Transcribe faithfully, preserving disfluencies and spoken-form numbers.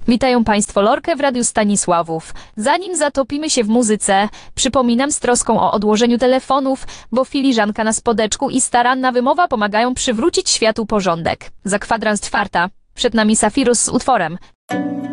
Witają Państwo Lorkę w Radiu Stanisławów. Zanim zatopimy się w muzyce, przypominam z troską o odłożeniu telefonów, bo filiżanka na spodeczku i staranna wymowa pomagają przywrócić światu porządek. Za kwadrans czwarta. Przed nami Safirus z utworem